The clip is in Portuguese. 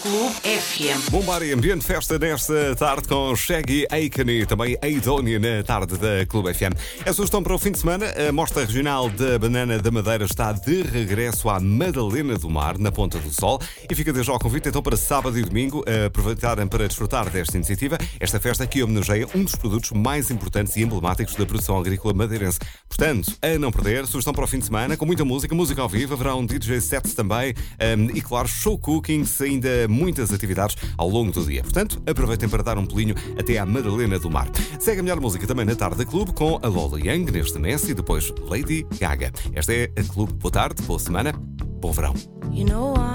Clube FM. Bombar e ambiente festa nesta tarde com Shaggy Aiken e também Aidonia na tarde da Clube FM. A sugestão para o fim de semana, a Mostra Regional da Banana da Madeira está de regresso à Madalena do Mar, na Ponta do Sol, e fica desde já o convite então para sábado e domingo aproveitarem para desfrutar desta iniciativa. Esta festa aqui homenageia um dos produtos mais importantes e emblemáticos da produção agrícola madeirense. Portanto, a não perder, sugestão para o fim de semana, com muita música ao vivo, haverá um DJ set também e, claro, show cooking, ainda muitas atividades ao longo do dia. Portanto, aproveitem para dar um pulinho até à Madalena do Mar. Segue a melhor música também na tarde da Clube com a Lola Young, neste Messi e depois Lady Gaga. Esta é a Clube. Boa tarde, boa semana, bom verão.